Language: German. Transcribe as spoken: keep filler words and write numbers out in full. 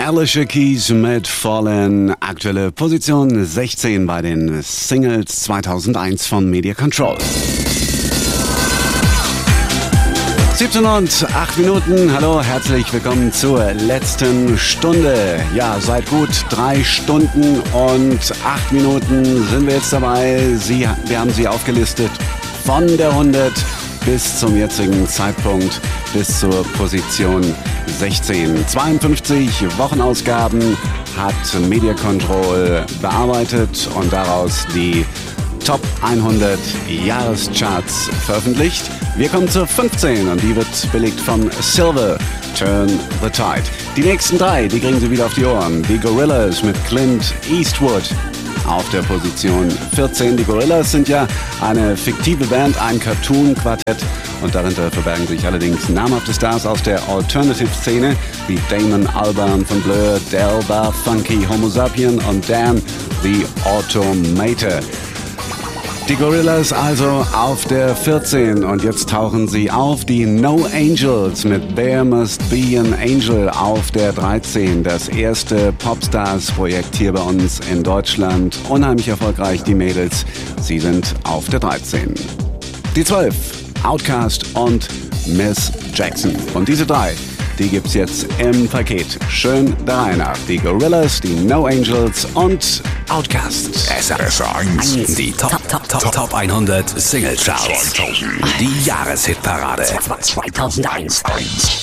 Alicia Keys mit Fallen, aktuelle Position sechzehn bei den Singles zweitausendeins von Media Control. siebzehn und acht Minuten, hallo, herzlich willkommen zur letzten Stunde. Ja, seit gut drei Stunden und acht Minuten sind wir jetzt dabei. Sie, wir haben sie aufgelistet von der hundert bis zum jetzigen Zeitpunkt, bis zur Position sechzehn. zweiundfünfzig Wochenausgaben hat Media Control bearbeitet und daraus die Top hundert Jahrescharts veröffentlicht. Wir kommen zur fünfzehn und die wird belegt von Silver, Turn the Tide. Die nächsten drei, die kriegen Sie wieder auf die Ohren. Die Gorillaz mit Clint Eastwood auf der Position vierzehn. Die Gorillaz sind ja eine fiktive Band, ein Cartoon-Quartett und darunter verbergen sich allerdings namhafte Stars aus der Alternative-Szene wie Damon Albarn von Blur, Delva, Funky Homo Sapien und Dan the Automator. Die Gorillaz also auf der vierzehn und jetzt tauchen sie auf. Die No Angels mit There Must Be an Angel auf der dreizehn. Das erste Popstars-Projekt hier bei uns in Deutschland. Unheimlich erfolgreich, die Mädels. Sie sind auf der dreizehn. Die zwölf, Outkast und Miss Jackson. Und diese drei, die gibt's jetzt im Paket. Schön der Reihe nach. Die Gorillaz, die No Angels und Outkast. S R eins. Die Top, Top, Top, Top hundert Single Charts. Die Jahreshitparade. zweitausendeins.